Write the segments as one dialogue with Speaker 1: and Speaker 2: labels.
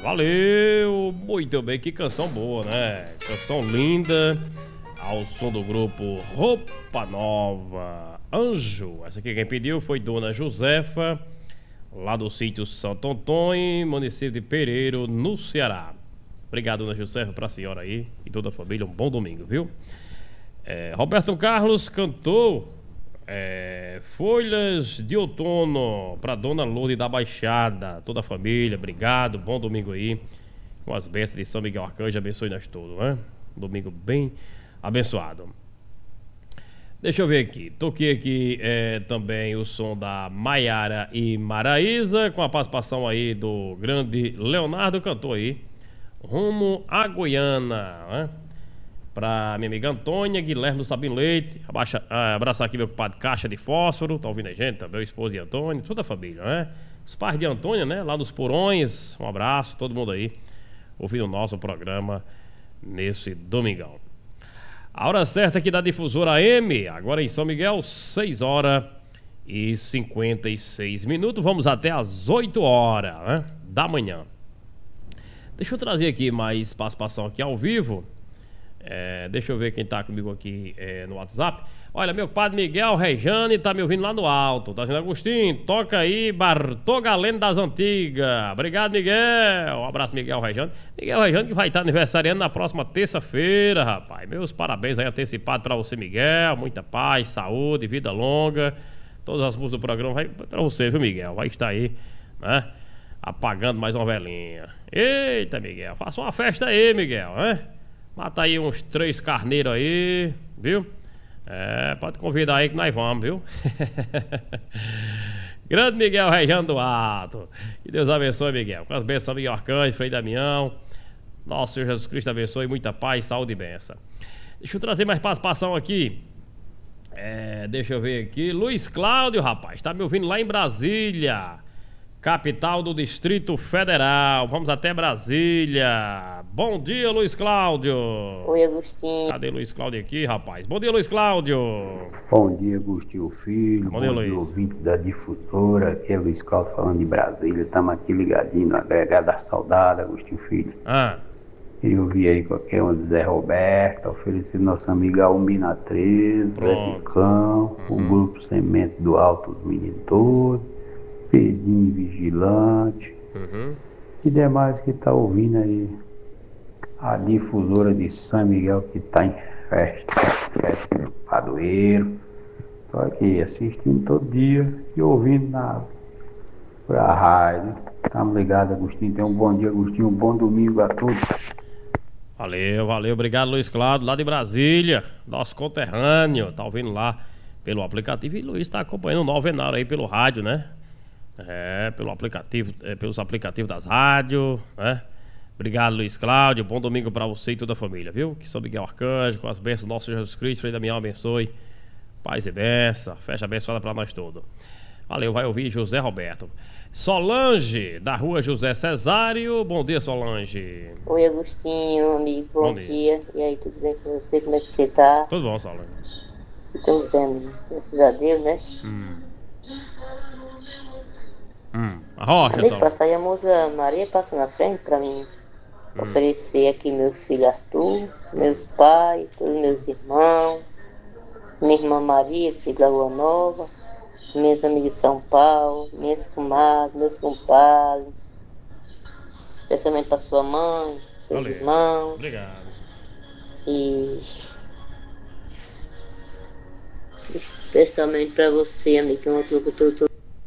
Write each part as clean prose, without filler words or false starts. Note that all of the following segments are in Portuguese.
Speaker 1: Valeu, muito bem, que canção boa, né? Canção linda, ao som do grupo Roupa Nova, Anjo. Essa aqui quem pediu foi Dona Josefa, lá do sítio Santo Antônio, município de Pereiro, no Ceará. Obrigado, Dona Josefa, pra senhora aí e toda a família, um bom domingo, viu? Roberto Carlos cantou Folhas de Outono pra Dona Lourdes da Baixada, toda a família, obrigado, bom domingo aí, com as bênçãos de São Miguel Arcanjo, abençoe nós todos, né? Domingo bem abençoado. Deixa eu ver aqui, toquei aqui também o som da Maiara e Maraísa, com a participação aí do grande Leonardo, cantou aí Rumo à Goiânia, né? Pra minha amiga Antônia, Guilherme do Sabino Leite, abraçar aqui meu compadre Caixa de Fósforo, tá ouvindo a gente também, o esposo de Antônia, toda a família, né? Os pais de Antônia, né? Lá nos Porões, um abraço, todo mundo aí, ouvindo o nosso programa nesse domingão. A hora certa aqui da Difusora AM, agora em São Miguel, 6 horas e 56 minutos, vamos até às 8 horas, né? Da manhã. Deixa eu trazer aqui mais participação aqui ao vivo. Deixa eu ver quem tá comigo aqui no WhatsApp. Olha, meu padre Miguel Rejane tá me ouvindo lá no alto. Tá dizendo, Agostinho, toca aí Bartô Galeno das Antigas. Obrigado, Miguel. Um abraço, Miguel Rejane. Miguel Rejane que vai estar aniversariando na próxima terça-feira, rapaz. Meus parabéns aí antecipados pra você, Miguel. Muita paz, saúde, vida longa. Todas as músicas do programa vai pra você, viu, Miguel? Vai estar aí, né? Apagando mais uma velhinha. Eita, Miguel. Faça uma festa aí, Miguel, né? Mata aí uns 3 carneiros aí, viu? Pode convidar aí que nós vamos, viu? Grande Miguel Rejane do Alto. Que Deus abençoe, Miguel. Com as bênçãos, Miguel Arcanjo, Frei Damião. Nosso Senhor Jesus Cristo abençoe. Muita paz, saúde e bênção. Deixa eu trazer mais participação aqui. Deixa eu ver aqui. Luiz Cláudio, rapaz, tá me ouvindo lá em Brasília, capital do Distrito Federal. Vamos até Brasília. Bom dia, Luiz Cláudio.
Speaker 2: Oi, Agostinho.
Speaker 1: Cadê Luiz Cláudio aqui, rapaz? Bom dia, Luiz Cláudio.
Speaker 3: Bom dia, Agostinho Filho.
Speaker 1: Bom dia, Luiz.
Speaker 3: Ouvinte da Difusora. Aqui é Luiz Cláudio falando de Brasília. Estamos aqui ligadinho no agregado da saudade, Agostinho Filho. Queria ouvir aí qualquer um de Zé Roberto, oferecido nosso amigo Almina 13, Zé Picão, o grupo Semente do Alto dos Meninos todos, Pedinho Vigilante e demais que tá ouvindo aí a Difusora de São Miguel, que tá em festa do padroeiro. Tô aqui assistindo todo dia e ouvindo pra rádio. Estamos ligados, Agostinho. Tenha um bom dia, Agostinho, um bom domingo a todos.
Speaker 1: Valeu, obrigado, Luiz Cláudio, lá de Brasília, nosso conterrâneo, tá ouvindo lá pelo aplicativo, e Luiz tá acompanhando o novenário aí pelo rádio, né? Pelo aplicativo, pelos aplicativos das rádios, né? Obrigado, Luiz Cláudio, bom domingo pra você e toda a família, viu? Que São Miguel Arcanjo, com as bênçãos do nosso Jesus Cristo, Frei Damião abençoe, paz e bênção, festa abençoada pra nós todos. Valeu, vai ouvir José Roberto. Solange, da rua José Cesário. Bom dia, Solange.
Speaker 2: Oi, Agostinho, amigo, bom dia. E aí, tudo bem com você? Como é que você tá?
Speaker 1: Tudo bom, Solange.
Speaker 2: Estamos bem, graças a Deus, né?
Speaker 1: A rocha,
Speaker 2: Solange.
Speaker 1: Solange.
Speaker 2: Passa aí a moça Maria, passa na frente pra mim oferecer aqui meu filho Arthur, meus pais, todos meus irmãos, minha irmã Maria, que se da Rua Nova, meus amigos de São Paulo, minhas comadres, meus compadres, especialmente para sua mãe, seus irmãos.
Speaker 1: Obrigado.
Speaker 2: E especialmente para você, amigo, que é uma tudo.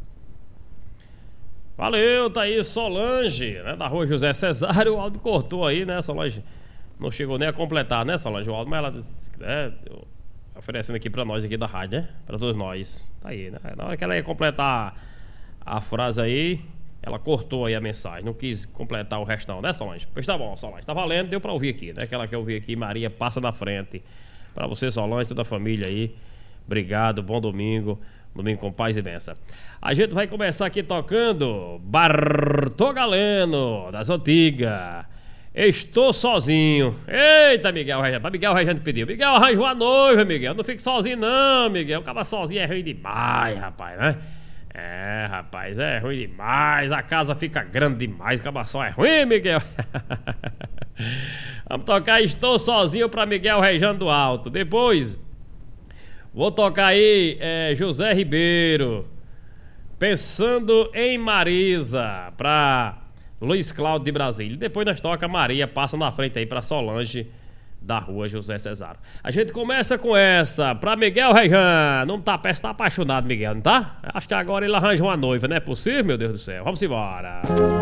Speaker 1: Valeu, tá aí Solange, né, da rua José Cesário. O áudio cortou aí, né, Solange? Não chegou nem a completar, né, Solange? O áudio, mas ela disse, oferecendo aqui pra nós aqui da rádio, né? Pra todos nós. Tá aí, né? Na hora que ela ia completar a frase aí, ela cortou aí a mensagem. Não quis completar o restão, né, Solange? Pois tá bom, Solange. Tá valendo, deu pra ouvir aqui, né? Que ela quer ouvir aqui. Maria, passa na frente. Pra você, Solange, toda a família aí. Obrigado, bom domingo. Domingo com paz e bênção. A gente vai começar aqui tocando Bartô Galeno, das Antigas. Estou sozinho. Eita, Miguel Rejane. Miguel Rejane pediu. Miguel, arranjou a noiva, Miguel. Não fique sozinho, não, Miguel. O cara sozinho é ruim demais, rapaz, né? É, rapaz, é ruim demais. A casa fica grande demais. Cabação é ruim, Miguel. Vamos tocar Estou Sozinho pra Miguel Rejano do Alto. Depois, vou tocar aí José Ribeiro, Pensando em Marisa, pra Luiz Cláudio de Brasília. Depois nós toca Maria, passa na frente aí pra Solange da rua José Cesaro. A gente começa com essa pra Miguel Rejano. Não tá, parece que tá apaixonado, Miguel, não tá? Acho que agora ele arranja uma noiva, não é possível, meu Deus do céu. Vamos embora.